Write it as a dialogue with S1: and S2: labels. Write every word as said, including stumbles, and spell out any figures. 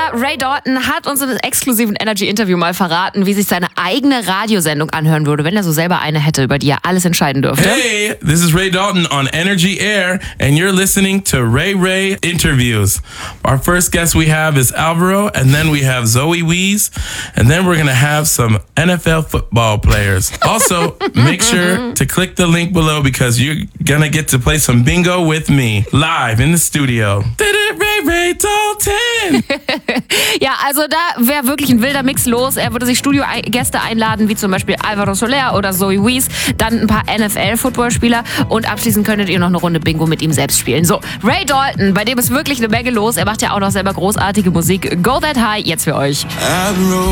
S1: Ray Dalton hat uns im exklusiven Energy-Interview mal verraten, wie sich seine eigene Radiosendung anhören würde, wenn er so selber eine hätte, über die er alles entscheiden dürfte.
S2: Hey, this is Ray Dalton on Energy Air, and you're listening to Ray Ray Interviews. Our first guest we have is Alvaro, and then we have Zoe Wees, and then we're going to have some N F L football players. Also, make sure to click the link below because you're going to get to play some bingo with me, live in the studio. Ray Ray Dalton!
S1: Ja, also da wäre wirklich ein wilder Mix los. Er würde sich Studiogäste einladen, wie zum Beispiel Alvaro Soler oder Zoe Wees, dann ein paar N F L-Footballspieler und abschließend könntet ihr noch eine Runde Bingo mit ihm selbst spielen. So, Ray Dalton, bei dem ist wirklich eine Menge los. Er macht ja auch noch selber großartige Musik. Go That High, jetzt für euch.